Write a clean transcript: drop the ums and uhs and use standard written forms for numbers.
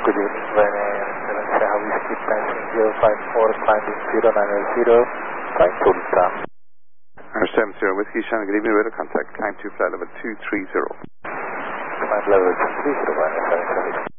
Good evening, Ryanair 7 Whiskey passing 054, climbing 0980, flight to Ultra. 70 Whiskey, Shannon, good evening, radar contact, climb to flight level 230. Flight level 230, Ryanair 7